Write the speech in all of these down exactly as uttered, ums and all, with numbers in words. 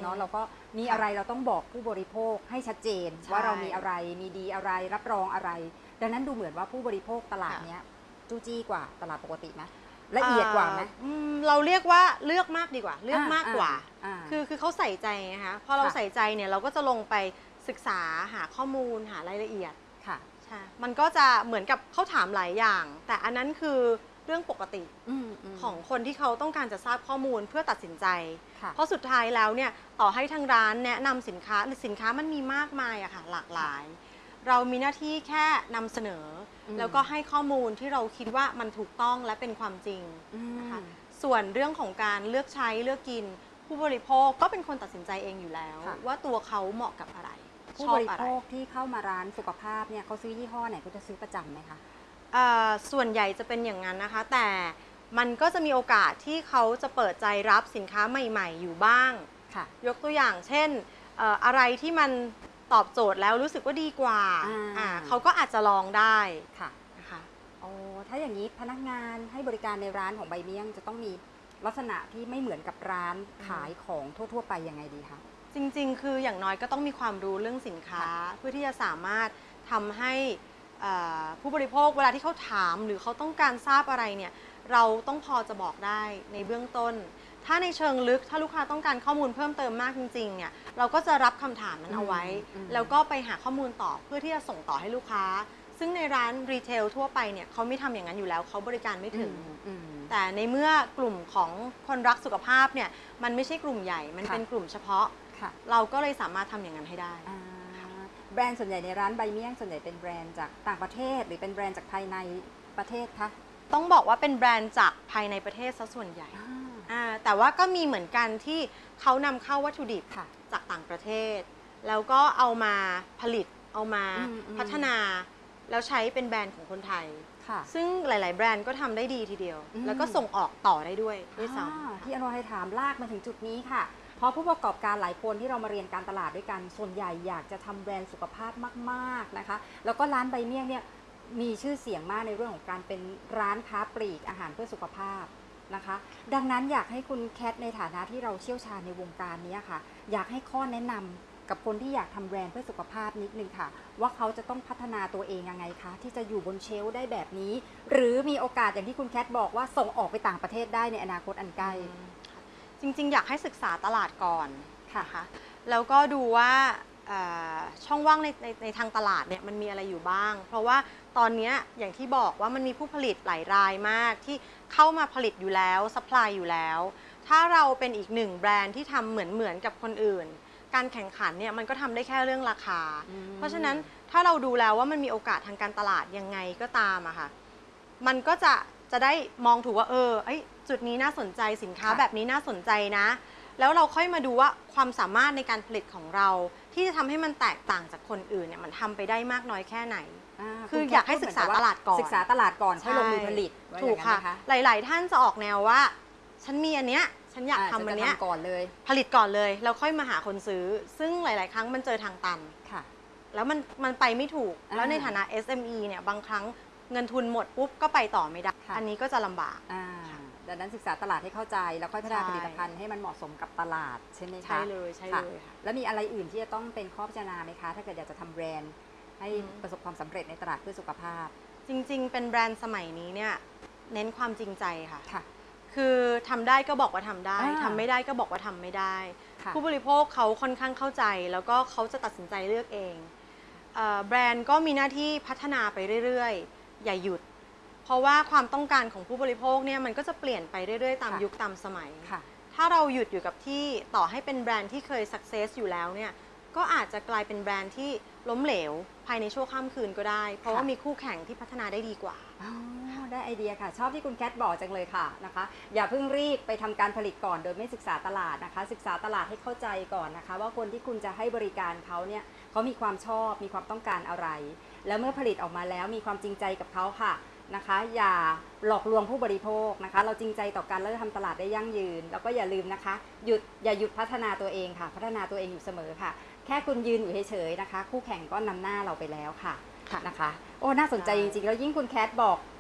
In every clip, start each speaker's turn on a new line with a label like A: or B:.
A: เนาะเราก็มีอะไรเราต้องบอกผู้บริโภคให้ชัดเจนว่าเรามีอะไรมีดีอะไรรับรองอะไรดังนั้นดูเหมือนว่าผู้บริโภคตลาดเนี้ยจู้จี้กว่าตลาดปกติไหมละเอียดกว่าไหม
B: เราเรียกว่าเลือกมากดีกว่าเลือกมากกว่าคือคือเขาใส่ใจนะคะพอเราใส่ใจเนี่ยเราก็จะลงไปศึกษาหาข้อมูลหารายละเอียด
A: ค่ะ
B: ใช่มันก็จะเหมือนกับเขาถามหลายอย่างแต่อันนั้นคือเรื่องปกติของคนที่เขาต้องการจะทราบข้อมูลเพื่อตัดสินใจเพราะสุดท้ายแล้วเนี่ยต่อให้ทางร้านแนะนำสินค้าหรือสินค้ามันมีมากมายอะค่ะหลากหลายเรามีหน้าที่แค่นำเสนอแล้วก็ให้ข้อมูลที่เราคิดว่ามันถูกต้องและเป็นความจริงนะคะส่วนเรื่องของการเลือกใช้เลือกกินผู้บริโภคก็เป็นคนตัดสินใจเองอยู่แล้วว่าตัวเขาเหมาะกับอะไร
A: ผู้บริโภคที่เข้ามาร้านสุขภาพเนี่ยเขาซื้อยี่ห้อไหนเขาจะซื้อประจำไหมคะ
B: ส่วนใหญ่จะเป็นอย่างนั้นนะคะแต่มันก็จะมีโอกาสที่เขาจะเปิดใจรับสินค้าใหม่ๆอยู่บ้างยกตัวอย่างเช่นอะไรที่มันตอบโจทย์แล้วรู้สึกว่าดีกว่าเขาก็อาจจะลองได้
A: ค่ะนะคะโอ้ถ้าอย่างนี้พนักงานให้บริการในร้านของใบเมี่ยงจะต้องมีลักษณะที่ไม่เหมือนกับร้านขายของทั่วๆไปยังไงดีคะ
B: จริงๆคืออย่างน้อยก็ต้องมีความรู้เรื่องสินค้าเพื่อที่จะสามารถทำให้ผู้บริโภคเวลาที่เขาถามหรือเขาต้องการทราบอะไรเนี่ยเราต้องพอจะบอกได้ในเบื้องต้นถ้าในเชิงลึกถ้าลูกค้าต้องการข้อมูลเพิ่มเติมมากจริงๆเนี่ยเราก็จะรับคำถามนั้นเอาไว้แล้วก็ไปหาข้อมูลต่อเพื่อที่จะส่งต่อให้ลูกค้าซึ่งในร้านรีเทลทั่วไปเนี่ยเขาไม่ทำอย่างนั้นอยู่แล้วเขาบริการไม่ถึงแต่ในเมื่อกลุ่มของคนรักสุขภาพเนี่ยมันไม่ใช่กลุ่มใหญ่มันเป็นกลุ่มเฉพาะเราก็เลยสามารถทำอย่างนั้นให้ได้
A: แบรนด์ส่วนใหญ่ในร้านใบเมี่ยงส่วนใหญ่เป็นแบรนด์จากต่างประเทศหรือเป็นแบรนด์จากภายในประเทศคะ
B: ต้องบอกว่าเป็นแบรนด์จากภายในประเทศซะส่วนใหญ่แต่ว่าก็มีเหมือนกันที่เขานำเข้าวัตถุดิบจากต่างประเทศแล้วก็เอามาผลิตเอามาพัฒนาแล้วใช้เป็นแบรนด์ของคนไทยซึ่งหลายๆแบรนด์ก็ทำได้ดีทีเดียวแล้วก็ส่งออกต่อได้ด้วยด้วยซ้
A: ำที่อโนให้ถามลากมาถึงจุดนี้ค่ะเพราะผู้ประกอบการหลายคนที่เรามาเรียนการตลาดด้วยกันส่วนใหญ่อยากจะทำแบรนด์สุขภาพมากๆนะคะแล้วก็ร้านใบเมี่ยงเนี่ยมีชื่อเสียงมากในเรื่องของการเป็นร้านค้าปลีกอาหารเพื่อสุขภาพนะคะดังนั้นอยากให้คุณแคทในฐานะที่เราเชี่ยวชาญในวงการนี้ค่ะอยากให้ข้อแนะนำกับคนที่อยากทำแบรนด์เพื่อสุขภาพนิดนึงค่ะว่าเขาจะต้องพัฒนาตัวเองยังไงคะที่จะอยู่บนเชลฟ์ได้แบบนี้หรือมีโอกาสอย่างที่คุณแคทบอกว่าส่งออกไปต่างประเทศได้ในอนาคตอันใกล้
B: จริงๆอยากให้ศึกษาตลาดก่อนค่ะแล้วก็ดูว่าช่องว่างในในในทางตลาดเนี่ยมันมีอะไรอยู่บ้างเพราะว่าตอนนี้อย่างที่บอกว่ามันมีผู้ผลิตหลายรายมากที่เข้ามาผลิตอยู่แล้วซัพพลายอยู่แล้วถ้าเราเป็นอีกหนึ่งแบรนด์ที่ทำเหมือนเหมือนกับคนอื่นการแข่งขันเนี่ยมันก็ทำได้แค่เรื่องราคาเพราะฉะนั้นถ้าเราดูแล้วว่ามันมีโอกาสทางการตลาดยังไงก็ตามอะค่ะมันก็จะจะได้มองถูกว่าเออจุดนี้น่าสนใจสินค้าแบบนี้น่าสนใจนะแล้วเราค่อยมาดูว่าความสามารถในการผลิตของเราที่จะทำให้มันแตกต่างจากคนอื่นเนี่ยมันทำไปได้มากน้อยแค่ไหนคืออยากให้ศึกษาตลาดก่อน
A: ศึกษาตลาดก่อนค่อยลงมือผลิต
B: ถูกค่ะหลายๆท่านจะออกแนวว่าฉันมีอันเนี้ยฉันอยากทำอันเนี้ย
A: ก่อนเลย
B: ผลิตก่อนเลยแล้วค่อยมาหาคนซื้อซึ่งหลายๆครั้งมันเจอทางตันค่ะแล้วมันมันไปไม่ถูกแล้วในฐานะ เอส เอ็ม อี เนี่ยบางครั้งเงินทุนหมดปุ๊บก็ไปต่อไม่ได้อันนี้ก็จะลำบาก
A: ดังนั้นศึกษาตลาดให้เข้าใจแล้วค่อยพัฒนาผลิตภัณฑ์ให้มันเหมาะสมกับตลาดใช่ไหมคะ
B: ใช่เลยใช่เลยค่ะ
A: แล้วมีอะไรอื่นที่จะต้องเป็นข้อพิจารณาไหมคะถ้าเกิดอยากจะทำแบรนด์ให้ประสบความสำเร็จในตลาดเพื่อสุขภาพ
B: จริงๆเป็นแบรนด์สมัยนี้เนี่ยเน้นความจริงใจค่ะคือทำได้ก็บอกว่าทำได้ทำไม่ได้ก็บอกว่าทำไม่ได้ผู้บริโภคเขาค่อนข้างเข้าใจแล้วก็เขาจะตัดสินใจเลือกเองแบรนด์ก็มีหน้าที่พัฒนาไปเรื่อยๆอย่าหยุดเพราะว่าความต้องการของผู้บริโภคเนี่ยมันก็จะเปลี่ยนไปเรื่อยๆตามยุคตามสมัยถ้าเราหยุดอยู่กับที่ต่อให้เป็นแบรนด์ที่เคยสักเซสอยู่แล้วเนี่ยก็อาจจะกลายเป็นแบรนด์ที่ล้มเหลวภายในชั่วข้ามคืนก็ได้เพราะว่ามีคู่แข่งที่พัฒนาได้ดีกว่า
A: ได้ไอเดียค่ะชอบที่คุณแคทบอกจังเลยค่ะนะคะอย่าเพิ่งรีบไปทำการผลิตก่อนโดยไม่ศึกษาตลาดนะคะศึกษาตลาดให้เข้าใจก่อนนะคะว่าคนที่คุณจะให้บริการเขาเนี่ยเขามีความชอบมีความต้องการอะไรแล้วเมื่อผลิตออกมาแล้วมีความจริงใจกับเขาค่ะนะคะอย่าหลอกลวงผู้บริโภคนะคะเราจริงใจต่อกันแล้วจะทำตลาดได้ยั่งยืนแล้วก็อย่าลืมนะคะหยุดอย่าหยุดพัฒนาตัวเองค่ะพัฒนาตัวเองอยู่เสมอค่ะแค่คุณยืนอยู่เฉยๆนะคะคู่แข่งก็นำหน้าเราไปแล้วค่ะนะคะโอ้น่าสนใจจริงๆแล้วยิ่งคุณแคทบอก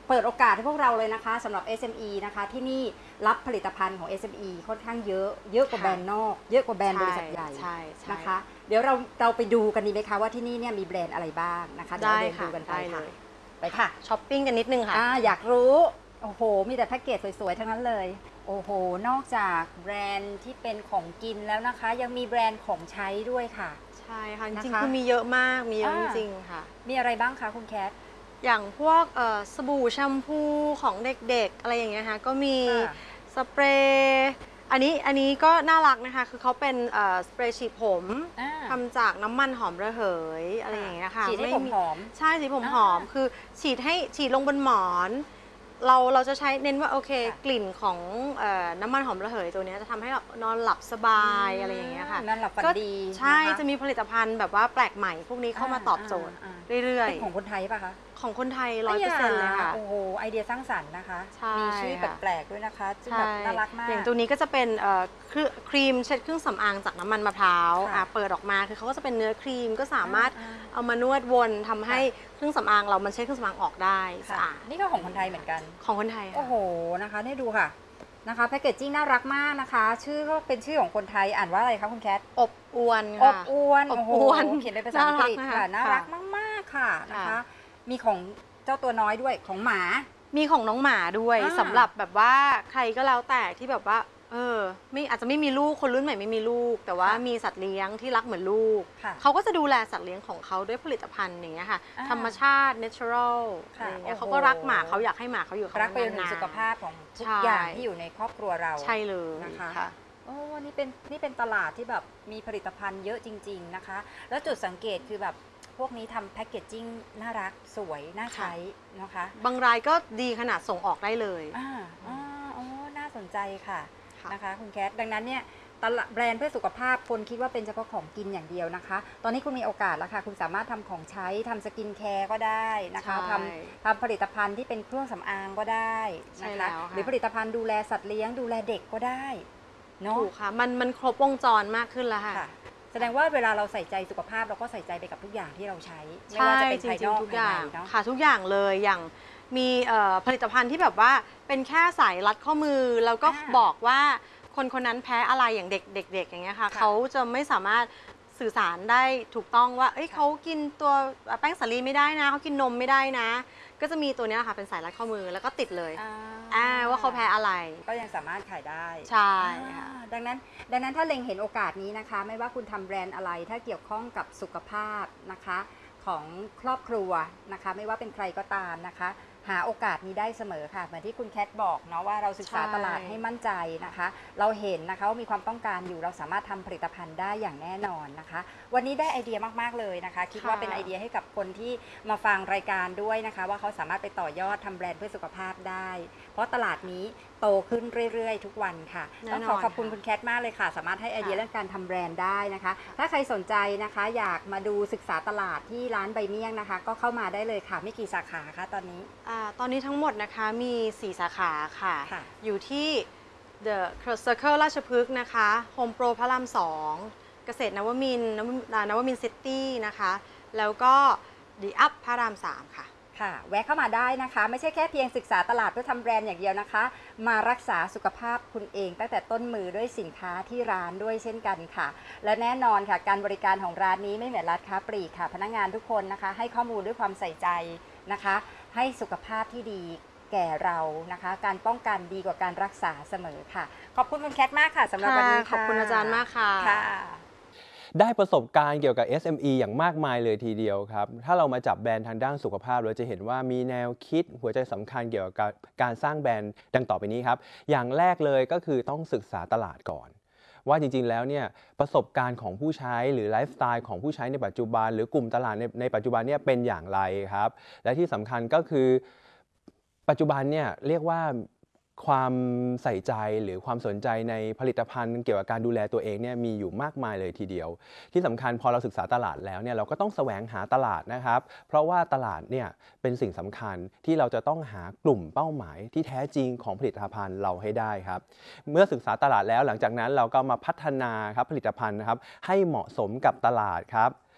A: เปิดโอกาสให้พวกเราเลยนะคะสำหรับ เอส เอ็ม อี นะคะที่นี่รับผลิตภัณฑ์ของ เอส เอ็ม อี ค่อนข้างเยอะเยอะกว่าแบรนด์นอกเยอะกว่าแบรนด์บริษัทใหญ่
B: ใช่ใช่
A: นะคะเดี๋ยวเราเราไปดูกันดีไหมคะว่าที่นี่เนี่ยมีแบรนด์อะไรบ้างนะคะเดี๋ยว
B: ได้
A: เดิน
B: ค่ะ
A: ดูกันไป
B: ได้เล
A: ค่ะ
B: ย
A: ไปค่ะ
B: ช้อปปิ้งกันนิดนึงค่ะ
A: อ่าอยากรู้โอ้โหมีแต่แพ็กเกจสวยๆทั้งนั้นเลยโอ้โหนอกจากแบรนด์ที่เป็นของกินแล้วนะคะ ยังมีแบรนด์ของใช้ด้วยค่ะ
B: ใช่ค่ะ จ
A: นะคะ
B: ริงๆคือมีเยอะมากมีเยอะ
A: อ่า
B: จริงๆค่ะ
A: มีอะไรบ้างคะคุณแคท
B: อย่างพวกเอ่อสบู่แชมพูของเด็กๆ อะไรอย่างเงี้ยค่ะก็มี
A: ค่ะ
B: สเปรย์อันนี้อันนี้ก็น่ารักนะคะ คือเขาเป็นเอ่อสเปรย์ฉีดผม
A: อ่า
B: ทำจากน้ำมันหอมระเหยอะไรอย่างเงี้ยค่ะ
A: ฉีดให้
B: ไ
A: ผมหอม
B: ใช่สีผมหอม
A: อ่า
B: คือฉีดให้ฉีดลงบนหมอน เราเราจะใช้เน้นว่าโอเค
A: ค่ะ
B: กลิ่นของเออน้ำมันหอมระเหยตัวเนี้ยจะทำให้เรานอนหลับสบายอะไรอย่างเงี้ยค่ะ
A: นั่นหลับฝัน
B: ก็
A: ดี
B: ใช่
A: นค
B: จะมีผลิตภัณฑ์แบบว่าแปลกใหม่ พวกนี้เข้ามาตอบโจทย์
A: อ่า
B: เรื่อย
A: เป็นของคนไทยป่ะคะ
B: ๆ ของคนไทยร้อยเปอร์เซ็นต์เลยค่ะ
A: โอ้โหไอเดียสร้างสรรค์นะคะ
B: ใช่
A: มีชื่อ
B: ค่ะ
A: แปลกๆด้วยนะคะซึ่งแบบน่ารักมาก
B: อย่างตัวนี้ก็จะเป็นเอ่อครีครีมเช็ดเครื่องสำอางจากน้ำมันมะพร้าว
A: ค่ะ
B: อ่ะเปิดออกมาคือเขาก็จะเป็นเนื้อครีมก็สามารถ
A: อ่า
B: เอามานวดวนทำให้เครื่องสำอางเรามันเช็ดเครื่องสำอางออกได้สะ
A: ค่ะ
B: อาด
A: นี่ก็ของคนไทยเหมือนกัน
B: ของคนไทย
A: โอ้
B: ค่ะ
A: โหนะคะนี่ดูค่ะนะคะแพคเกจจิ้งน่ารักมากนะคะ ชื่อก็เป็นชื่อของคนไทยอ่านว่าอะไรคะคุณแคท
B: อบอวน
A: อ
B: ค่ะ
A: บอวน
B: อบ
A: โอ้โห
B: อวน
A: เขียนเป็นภาษาอังกฤษ
B: น่ารักนะคะ
A: ค่ะน่ารัก
B: ค่ะ
A: มากๆค่ะนะคะ
B: ค่ะ
A: มีของเจ้าตัวน้อยด้วยของหมา
B: มีของน้องหมาด้วย
A: อ่า
B: สำหรับแบบว่าใครก็แล้วแต่ที่แบบว่าเออไม่อาจจะไม่มีลูกคนรุ่นใหม่ไม่มีลูก แต่ว่ามีสัตว์เลี้ยงที่รักเหมือนลูก
A: ค่ะ
B: เขาก็จะดูแลสัตว์เลี้ยงของเขาด้วยผลิตภัณฑ์อย่างเงี้ยค่ะ
A: อ่า
B: ธรรมชาติ natural อะ
A: ค่ะ
B: ไรอย่างเงี้ย
A: โอ้โห
B: เขาก็รักหมาเขาอยากให้หมาเขาอยู่กับ
A: รักไปจ
B: เขา
A: นถึง
B: นานๆ
A: สุขภาพของทุก
B: ใช่
A: อย่างที่อยู่ในครอบครัวเรา
B: ใช่เลย
A: นะคะ
B: ค่ะ
A: โอ้นี่เป็นนี่เป็นตลาดที่แบบมีผลิตภัณฑ์เยอะจริง ๆนะคะ แล้วจุดสังเกตคือแบบพวกนี้ทำแพคเกจจิ้งน่ารักสวยน่าใช้นะคะ
B: บางรายก็ดีขนาดส่งออกได้เลย
A: อ่าอ่าโอ้น่าสนใจค่ะ
B: ค่ะ
A: นะคะคุณแคทดังนั้นเนี่ยตลาดแบรนด์เพื่อสุขภาพคนคิดว่าเป็นเฉพาะของกินอย่างเดียวนะคะ ตอนนี้คุณมีโอกาสแล้วค่ะคุณสามารถทำของใช้ทำสกินแคร์ก็ได้นะคะ
B: ใช่
A: ทำทำผลิตภัณฑ์ที่เป็นเครื่องสำอางก็ได้
B: ใช่
A: นะ
B: แล้
A: คะ
B: วค่ะ
A: หรือผลิตภัณฑ์ดูแลสัตว์เลี้ยงดูแลเด็กก็ได้เนาะ
B: ถูกค่ะ มันมันครบวงจรมากขึ้นแล้วค่ะ
A: ค่ะ แสดงว่าเวลาเราใส่ใจสุขภาพเราก็ใส่ใจไปกับทุกอย่างที่เราใช้ไม่
B: ใช่
A: ว่าจะเป็น
B: จ
A: ภาย
B: ริ
A: น
B: ง
A: อก
B: ๆทุก
A: ภา
B: อย ย่าง
A: ในเนาะ
B: ค่ะทุกอย่างเลยอย่างมีเอ่อผลิตภัณฑ์ที่แบบว่าเป็นแค่สายรัดข้อมือ แล้วก็
A: อ่า
B: บอกว่าคนคนนั้นแพ้อะไรอย่างเด็กเด็กๆอย่างเงี้ยค่ะ
A: ค่ะ
B: เขาจะไม่สามารถสื่อสารได้ถูกต้องว่าเอ้ย
A: ค่ะ
B: เขากินตัวแป้งสาลีไม่ได้นะเขากินนมไม่ได้นะ ก็จะมีตัวเนี้ยค่ะเป็นสายรัดข้อมือแล้วก็ติดเลย
A: อ่า
B: อ่าว่าเขาแพ้อะไร
A: ก็ยังสามารถขายได้
B: ใช่ค่ะ
A: อ่าดังนั้นดังนั้นถ้าเล็งเห็นโอกาสนี้นะคะ ไม่ว่าคุณทำแบรนด์อะไรถ้าเกี่ยวข้องกับสุขภาพนะคะของครอบครัวนะคะ ไม่ว่าเป็นใครก็ตามนะคะ หาโอกาสนี้ได้เสมอค่ะเหมือนที่คุณแคทบอกเนาะว่าเราศึกษา
B: ใช่
A: ตลาดให้มั่นใจนะคะ เราเห็นนะคะว่ามีความต้องการอยู่เราสามารถทำผลิตภัณฑ์ได้อย่างแน่นอนนะคะ วันนี้ได้ไอเดียมากๆเลยนะคะ คิดว่าเป็นไอเดียให้กับคนที่มาฟังรายการด้วยนะคะ ว่าเขาสามารถไปต่อยอดทำแบรนด์เพื่อสุขภาพได้ เพราะตลาดนี้โตขึ้นเรื่อยๆ ทุกวันค่ะ
B: แน่
A: ต้อง
B: น
A: ข
B: อ
A: อน ขอบคุณ
B: ค่ะ
A: คุณแคทมากเลยค่ะ สามารถให้ไอเดีย
B: ค่ะ
A: เรื่องการทำแบรนด์ได้นะคะ ถ้าใครสนใจนะคะ อยากมาดูศึกษาตลาดที่ร้านใบเมี่ยงนะคะ ก็เข้ามาได้เลยค่ะมีกี่สาขาคะตอนนี้
B: อ่าตอนนี้ทั้งหมดนะคะมี สี่ สาขาค่ะ
A: ค่ะ
B: อยู่ที่ The Circle ราชพฤกษ์นะคะ Home Pro พระรามสองเกษตรนวมินทร์นวมินอ่านวมินซิตี้นะคะ แล้วก็ The Up พระรามสามค่ะ
A: ค่ะ แวะเข้ามาได้นะคะ ไม่ใช่แค่เพียงศึกษาตลาดเพื่อทำแบรนด์อย่างเดียวนะคะ มารักษาสุขภาพคุณเองตั้งแต่ต้นมือด้วยสินค้าที่ร้านด้วยเช่นกันค่ะ และแน่นอนค่ะการบริการของร้านนี้ไม่เหมือนร้านค้าปลีกค่ะ พนักงานทุกคนนะคะ ให้ข้อมูลด้วยความใส่ใจนะคะ ให้สุขภาพที่ดีแก่เรานะคะ การป้องกันดีกว่าการรักษาเสมอค่ะ ขอบคุณคุณแคทมากค่ะสำหรับวันนี้
B: ขอบคุณอาจารย์มากค่ะ
A: ค่ะ
C: ได้ประสบการณ์เกี่ยวกับ เอส เอ็ม อี อย่างมากมายเลยทีเดียวครับ ถ้าเรามาจับแบรนด์ทางด้านสุขภาพเราจะเห็นว่ามีแนวคิดหัวใจสำคัญเกี่ยวกับการการสร้างแบรนด์ดังต่อไปนี้ครับ อย่างแรกเลยก็คือต้องศึกษาตลาดก่อน ว่าจริงๆแล้วเนี่ยประสบการณ์ของผู้ใช้หรือไลฟ์สไตล์ของผู้ใช้ในปัจจุบัน หรือกลุ่มตลาดในในปัจจุบันเนี่ยเป็นอย่างไรครับ และที่สำคัญก็คือปัจจุบันเนี่ยเรียกว่าความใส่ใจหรือความสนใจในผลิตภัณฑ์เกี่ยวกับการดูแลตัวเองเนี่ยมีอยู่มากมายเลยทีเดียว ที่สำคัญพอเราศึกษาตลาดแล้วเนี่ยเราก็ต้องแสวงหาตลาดนะครับ เพราะว่าตลาดเนี่ยเป็นสิ่งสำคัญที่เราจะต้องหากลุ่มเป้าหมายที่แท้จริงของผลิตภัณฑ์เราให้ได้ครับ เมื่อศึกษาตลาดแล้วหลังจากนั้นเราก็มาพัฒนาครับผลิตภัณฑ์นะครับให้เหมาะสมกับตลาดครับ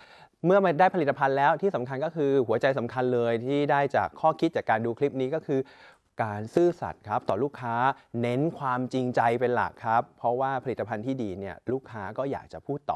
C: เมื่อมาได้ผลิตภัณฑ์แล้วที่สำคัญก็คือหัวใจสำคัญเลยที่ได้จากข้อคิดจากการดูคลิปนี้ก็คือการซื่อสัตย์ครับต่อลูกค้าเน้นความจริงใจเป็นหลักครับเพราะว่าผลิตภัณฑ์ที่ดีเนี่ยลูกค้าก็อยากจะพูดต่อ